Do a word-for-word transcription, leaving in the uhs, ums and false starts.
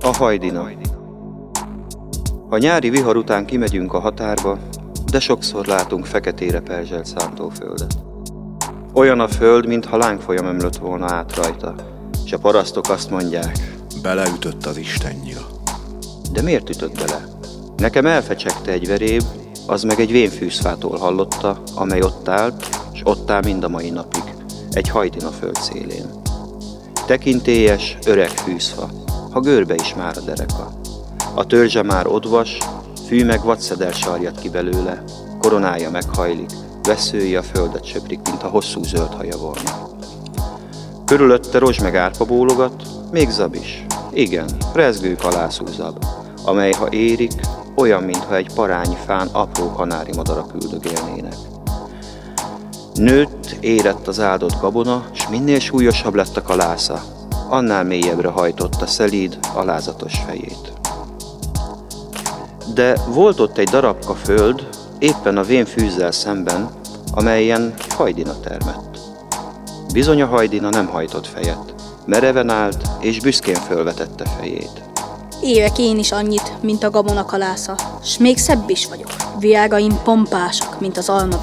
A hajdina. A nyári vihar után kimegyünk a határba, de sokszor látunk feketére perzselt szántóföldet. Olyan a föld, mintha lángfolyam ömlött volna át rajta, és a parasztok azt mondják: beleütött az istennyira. De miért ütött bele? Nekem elfecsegte egy veréb, az meg egy vénfűzfától hallotta, amely ott állt, és ott áll mind a mai napig, egy hajdina föld szélén. Tekintélyes, öreg fűzfa, ha görbe is már a dereka. A törzse már odvas, fű meg vadszeder sarjad ki belőle, koronája meghajlik, veszői a földet söprik, mintha hosszú zöld haja volna. Körülötte rozs meg árpa bólogat, még zab is. Igen, rezgő kalászú zab, amely ha érik, olyan, mintha egy parányi fán apró kanári madarak üldögélnének. Nőtt, érett az áldott gabona, s minél súlyosabb lett a kalásza, annál mélyebbre hajtotta szelíd, alázatos fejét. De volt ott egy darabka föld, éppen a vén fűzzel szemben, amelyen hajdina termett. Bizony a hajdina nem hajtott fejet, mereven állt és büszkén fölvetette fejét. Évek én is annyit, mint a gabona kalásza, s még szebb is vagyok. Viágaim pompásak, mint az alma